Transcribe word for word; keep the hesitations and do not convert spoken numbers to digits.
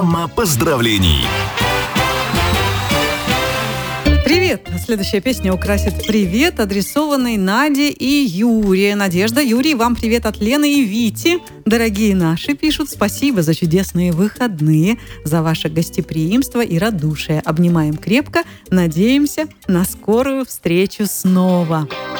Программа поздравлений. Привет! Следующая песня украсит привет, адресованный Наде и Юре. Надежда, Юрий, вам привет от Лены и Вити. Дорогие наши, пишут, спасибо за чудесные выходные, за ваше гостеприимство и радушие. Обнимаем крепко, надеемся на скорую встречу снова.